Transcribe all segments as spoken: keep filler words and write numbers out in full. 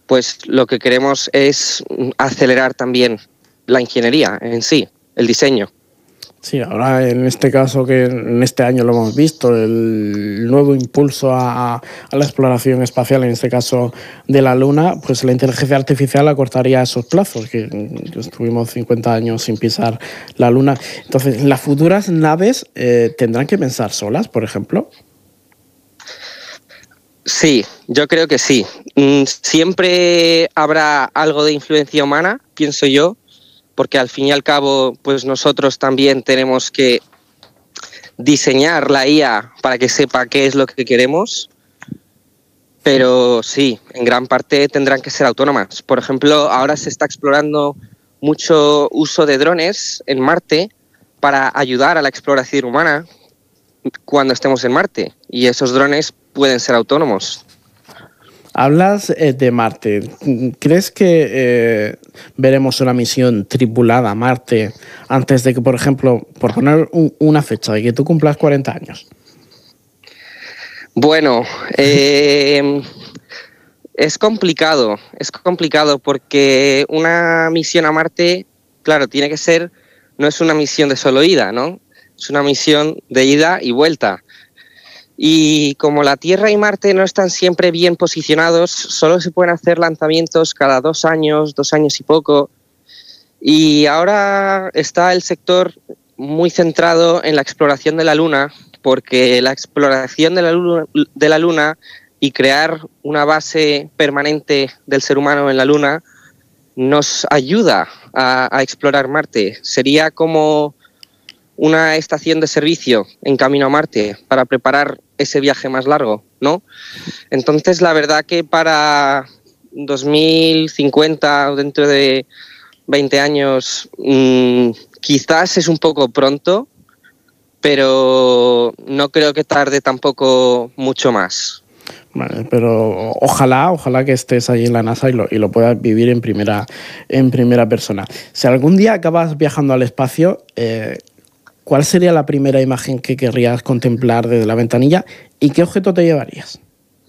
pues lo que queremos es acelerar también la ingeniería en sí, el diseño. Sí, ahora en este caso, que en este año lo hemos visto, el nuevo impulso a, a la exploración espacial, en este caso de la Luna, pues la inteligencia artificial acortaría esos plazos, que estuvimos cincuenta años sin pisar la Luna. Entonces, ¿las futuras naves eh, tendrán que pensar solas, por ejemplo? Sí, yo creo que sí. Siempre habrá algo de influencia humana, pienso yo, porque al fin y al cabo, pues nosotros también tenemos que diseñar la I A para que sepa qué es lo que queremos, pero sí, en gran parte tendrán que ser autónomas. Por ejemplo, ahora se está explorando mucho uso de drones en Marte para ayudar a la exploración humana cuando estemos en Marte, y esos drones pueden ser autónomos. Hablas eh, de Marte. ¿Crees que eh, veremos una misión tripulada a Marte antes de que, por ejemplo, por poner un, una fecha, de que tú cumplas cuarenta años? Bueno, eh, es complicado, es complicado porque una misión a Marte, claro, tiene que ser, no es una misión de solo ida, ¿no? Es una misión de ida y vuelta. Y como la Tierra y Marte no están siempre bien posicionados, solo se pueden hacer lanzamientos cada dos años, dos años y poco. Y ahora está el sector muy centrado en la exploración de la Luna, porque la exploración de la Luna, de la Luna y crear una base permanente del ser humano en la Luna nos ayuda a, a explorar Marte. Sería como una estación de servicio en camino a Marte para preparar ese viaje más largo, ¿no? Entonces, la verdad que para dos mil cincuenta o dentro de veinte años, mmm, quizás es un poco pronto, pero no creo que tarde tampoco mucho más. Vale, pero ojalá, ojalá que estés ahí en la NASA y lo, y lo puedas vivir en primera, en primera persona. Si algún día acabas viajando al espacio, eh, ¿cuál sería la primera imagen que querrías contemplar desde la ventanilla y qué objeto te llevarías?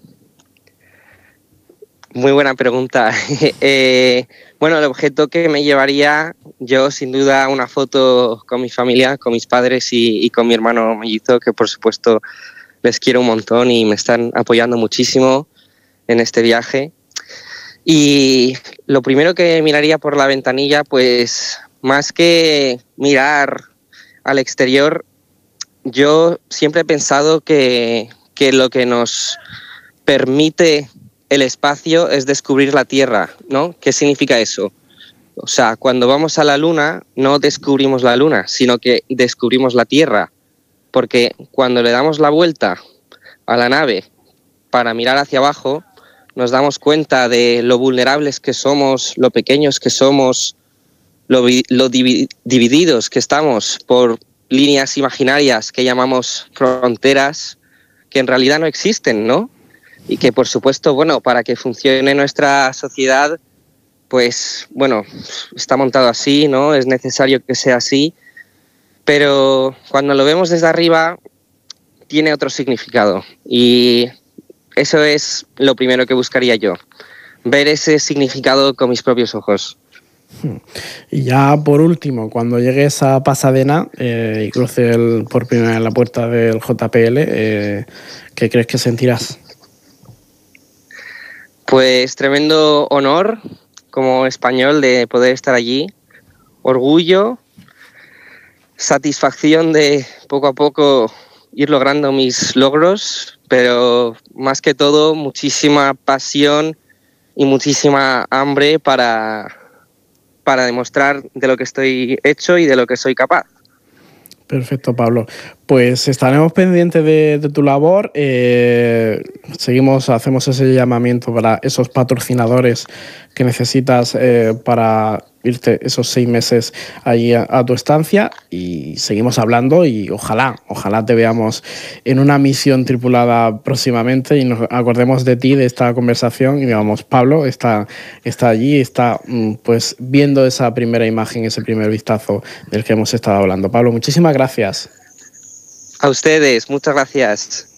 Muy buena pregunta. eh, bueno, el objeto que me llevaría yo, sin duda, una foto con mi familia, con mis padres y, y con mi hermano mellizo, que por supuesto les quiero un montón y me están apoyando muchísimo en este viaje. Y lo primero que miraría por la ventanilla, pues más que mirar al exterior, yo siempre he pensado que, que lo que nos permite el espacio es descubrir la Tierra, ¿no? ¿Qué significa eso? O sea, cuando vamos a la Luna no descubrimos la Luna, sino que descubrimos la Tierra, porque cuando le damos la vuelta a la nave para mirar hacia abajo, nos damos cuenta de lo vulnerables que somos, lo pequeños que somos, lo, lo divididos que estamos por líneas imaginarias que llamamos fronteras, que en realidad no existen, ¿no? Y que, por supuesto, bueno, para que funcione nuestra sociedad, pues, bueno, está montado así, ¿no? Es necesario que sea así, pero cuando lo vemos desde arriba, tiene otro significado. Y eso es lo primero que buscaría yo, ver ese significado con mis propios ojos. Y ya por último, cuando llegues a Pasadena eh, y cruces el, por primera vez la puerta del J P L, eh, ¿qué crees que sentirás? Pues tremendo honor como español de poder estar allí, orgullo, satisfacción de poco a poco ir logrando mis logros, pero más que todo muchísima pasión y muchísima hambre para, para demostrar de lo que estoy hecho y de lo que soy capaz. Perfecto, Pablo. Pues estaremos pendientes de, de tu labor. Eh, seguimos, hacemos ese llamamiento para esos patrocinadores que necesitas eh, para irte esos seis meses allí a, a tu estancia y seguimos hablando y ojalá, ojalá te veamos en una misión tripulada próximamente y nos acordemos de ti, de esta conversación y digamos, Pablo está, está allí, está pues viendo esa primera imagen, ese primer vistazo del que hemos estado hablando. Pablo, muchísimas gracias. A ustedes, muchas gracias.